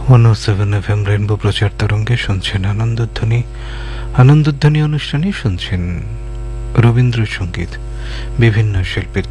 107 FM rainbow প্রচার তরঙ্গে শুনছেন আনন্দধ্বনি। আনন্দধ্বনি অনুষ্ঠানে শুনছেন রবীন্দ্রসঙ্গীত, বিভিন্ন শিল্পীর